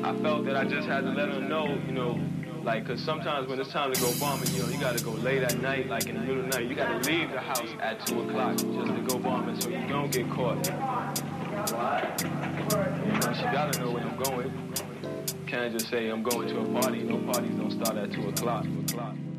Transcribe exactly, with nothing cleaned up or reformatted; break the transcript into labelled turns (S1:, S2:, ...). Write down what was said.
S1: I felt that I just had to let her know, you know, like, cause sometimes when it's time to go bombing, you know, you gotta go late at night, like in the middle of the night. You gotta leave the house at two o'clock just to go bombing so you don't get caught. You know, she gotta know where I'm going. Can't just say I'm going to a party. No parties don't start at two o'clock.